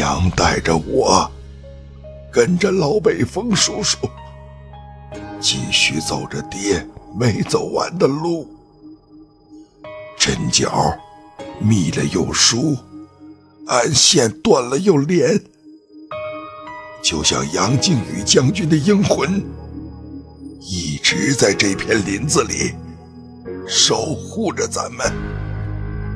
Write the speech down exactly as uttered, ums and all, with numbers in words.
娘带着我，跟着老北风叔叔，继续走着爹没走完的路。针脚密了又疏，暗线断了又连，就像杨靖宇将军的英魂，一直在这片林子里守护着咱们。